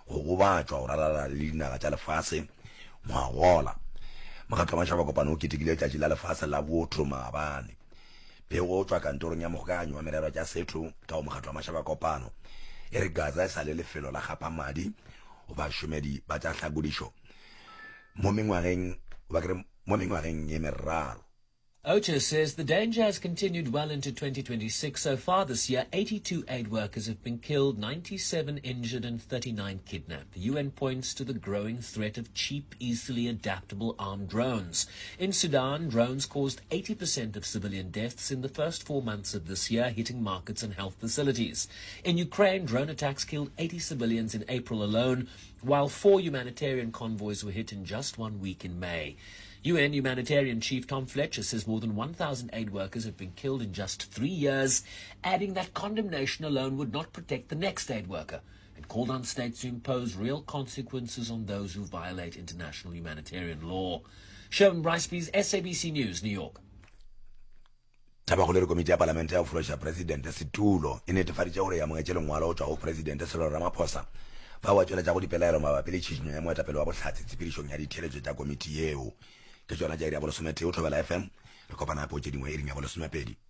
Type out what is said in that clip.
go batšwa go ralala le dinaga tša lefase ngwagola. Mokgatlo wa Matšhaba Kopano o ketekile letšatši la lefase la botho maabane. Pego tswa kantorong ya mogokanyi wa merero tša setho ka go Mokgatlo wa Matšhaba Kopano e re Gaza e sa le lefelo la gapa madi go bašomedi ba tša hlakodišo mo mengwageng ye meraro. OCHA says the danger has continued well into 2026. So far this year, 82 aid workers have been killed, 97 injured and 39 kidnapped. The UN points to the growing threat of cheap, easily adaptable armed drones. In Sudan, drones caused 80% of civilian deaths in the first 4 months of this year, hitting markets and health facilities. In Ukraine, drone attacks killed 80 civilians in April alone, while 4 humanitarian convoys were hit in just 1 week in May. UN humanitarian chief Tom Fletcher says more than 1,000 aid workers have been killed in just 3 years, adding that condemnation alone would not protect the next aid worker, and called on states to impose real consequences on those who violate international humanitarian law. Sherman Bricebees, SABC News, New York. Tabakole komiti ya parlamente ya ufulosha president Situlo inetefaditša gore ya mongetse lengwalo go tšwa go president Cyril Ramaphosa fa wa tšwela tša go dipelaelo mabapi le tšhišinyo ya moetapele wa bohlatse tshepedišong ya ditheletšo tša komiti yeo ke tšona tša iri ya bolesometheo Thobela FM re kopana po tše dingwe iring ya bolesomepedi.